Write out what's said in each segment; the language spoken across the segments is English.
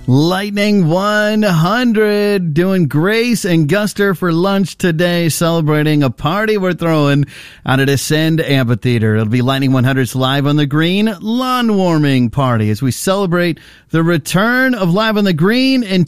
Lightning 100 doing Grace and Guster for lunch today, celebrating a party we're throwing out at Ascend Amphitheater. It'll be Lightning 100's Live on the Green lawn warming party as we celebrate the return of Live on the Green in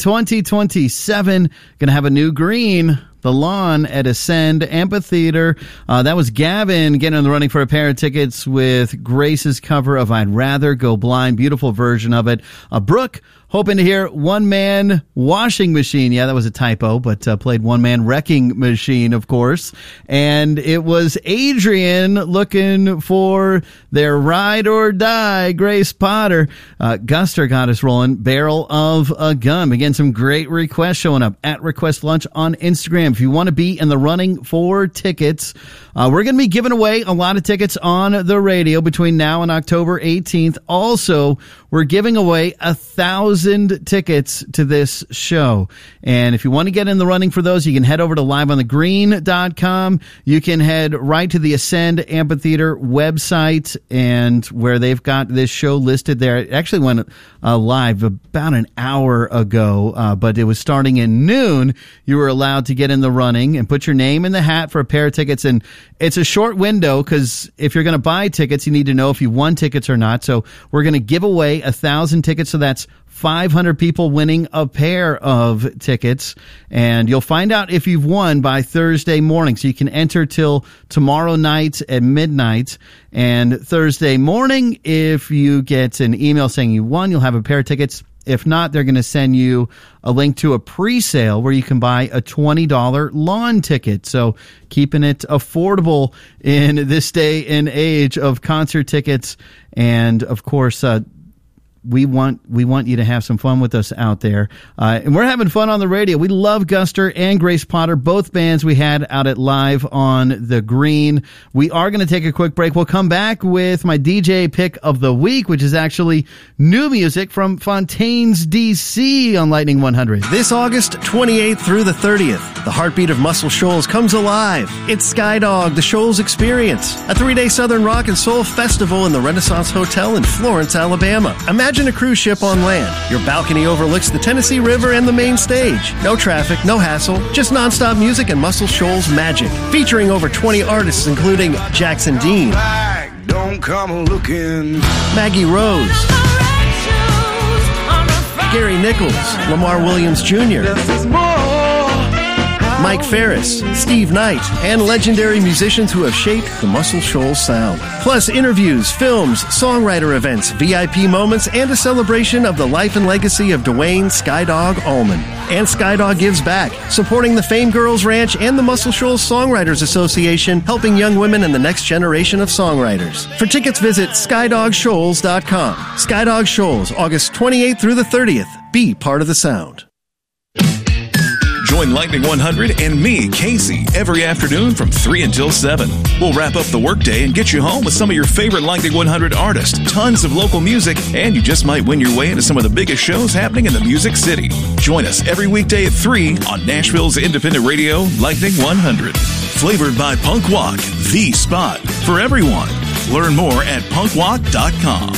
2027. Going to have a new green, the lawn at Ascend Amphitheater. That was Gavin getting in the running for a pair of tickets with Grace's cover of I'd Rather Go Blind. Beautiful version of it. Brooke, hoping to hear One Man Washing Machine. Yeah, that was a typo, but played One Man Wrecking Machine, of course. And it was Adrian looking for their Ride or Die, Grace Potter. Guster got us rolling, Barrel of a Gun. Again, some great requests showing up at Request Lunch on Instagram. If you want to be in the running for tickets, we're going to be giving away a lot of tickets on the radio between now and October 18th. Also, we're giving away 1,000 tickets to this show. And if you want to get in the running for those, you can head over to liveonthegreen.com. You can head right to the Ascend Amphitheater website, and where they've got this show listed there. It actually went live about an hour ago, but it was starting at noon. You were allowed to get in the running and put your name in the hat for a pair of tickets. And it's a short window because if you're going to buy tickets, you need to know if you won tickets or not. So we're going to give away 1,000 tickets. So that's 500 people winning a pair of tickets, and you'll find out if you've won by Thursday morning. So you can enter till tomorrow night at midnight, and Thursday morning, if you get an email saying you won, you'll have a pair of tickets. If not, they're going to send you a link to a pre-sale where you can buy a $20 lawn ticket. So keeping it affordable in this day and age of concert tickets. And of course, we want you to have some fun with us out there. And we're having fun on the radio. We love Guster and Grace Potter, both bands we had out at Live on the Green. We are going to take a quick break. We'll come back with my DJ pick of the week, which is actually new music from Fontaines, D.C. on Lightning 100. This August 28th through the 30th, the heartbeat of Muscle Shoals comes alive. It's Skydog, the Shoals Experience, a 3-day Southern Rock and Soul Festival in the Renaissance Hotel in Florence, Alabama. Imagine a cruise ship on land. Your balcony overlooks the Tennessee River and the main stage. No traffic, no hassle, just nonstop music and Muscle Shoals magic. Featuring over 20 artists including Jackson Dean, Don't come looking, Maggie Rose, Gary Nichols, Lamar Williams Jr., Mike Ferris, Steve Knight, and legendary musicians who have shaped the Muscle Shoals sound. Plus interviews, films, songwriter events, VIP moments, and a celebration of the life and legacy of Dwayne Skydog Allman. And Skydog gives back, supporting the Fame Girls Ranch and the Muscle Shoals Songwriters Association, helping young women and the next generation of songwriters. For tickets, visit SkydogShoals.com. Skydog Shoals, August 28th through the 30th. Be part of the sound. Join Lightning 100 and me, Casey, every afternoon from 3 until 7. We'll wrap up the workday and get you home with some of your favorite Lightning 100 artists, tons of local music, and you just might win your way into some of the biggest shows happening in the Music City. Join us every weekday at 3 on Nashville's independent radio, Lightning 100. Flavored by Punk Walk, the spot for everyone. Learn more at punkwalk.com.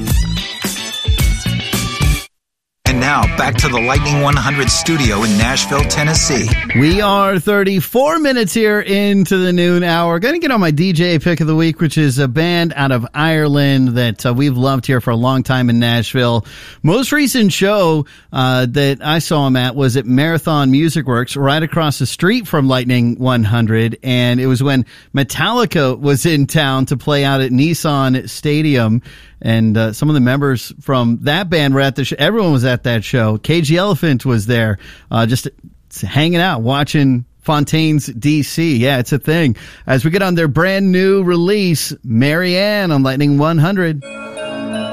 And now, back to the Lightning 100 studio in Nashville, Tennessee. We are 34 minutes here into the noon hour. Going to get on my DJ pick of the week, which is a band out of Ireland that we've loved here for a long time in Nashville. Most recent show that I saw them at was at Marathon Music Works, right across the street from Lightning 100. And it was when Metallica was in town to play out at Nissan Stadium. And some of the members from that band were at the show. Everyone was at that show. Cage the Elephant was there, just hanging out, watching Fontaines, D.C. Yeah, it's a thing. As we get on their brand new release, Marianne on Lightning 100.